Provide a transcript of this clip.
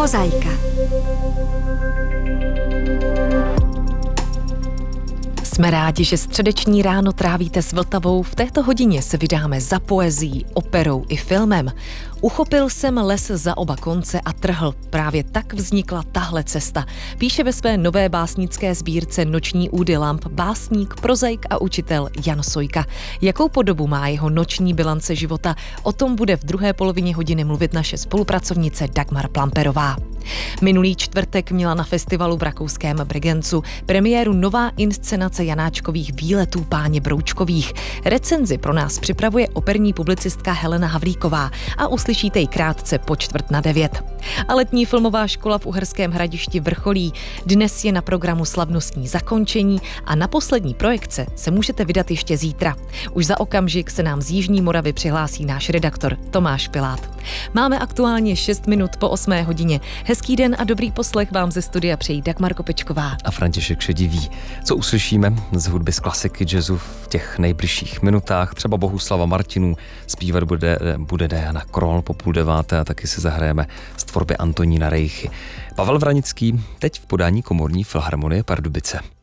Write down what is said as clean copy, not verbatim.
Mozaika. Jsme rádi, že středeční ráno trávíte s Vltavou. V této hodině se vydáme za poezií, operou i filmem. Uchopil jsem les za oba konce a trhl. Právě tak vznikla tahle cesta. Píše ve své nové básnické sbírce Noční údy lamp básník, prozaik a učitel Jan Sojka. Jakou podobu má jeho noční bilance života? O tom bude v druhé polovině hodiny mluvit naše spolupracovnice Dagmar Plamperová. Minulý čtvrtek měla na festivalu v rakouském Bregenzu premiéru nová inscenace Janáčkových výletů Páně Broučkových. Recenzi pro nás připravuje operní publicistka Helena Havlíková a uslyšíte ji krátce po 8:45. A letní filmová škola v Uherském Hradišti vrcholí. Dnes je na programu slavnostní zakončení a na poslední projekce se můžete vydat ještě zítra. Už za okamžik se nám z Jižní Moravy přihlásí náš redaktor Tomáš Pilát. Máme aktuálně 6 minut po 8 hodině. Hezký den a dobrý poslech vám ze studia přejí Dagmar Kopečková a František Šedivý. Co uslyšíme z hudby z klasiky jazzu v těch nejbližších minutách? Třeba Bohuslava Martinů, zpívat bude Diana Krol po 8:30 a taky se zahrajeme z tvorby Antonína Rejchy. Pavel Vranický teď v podání Komorní filharmonie Pardubice.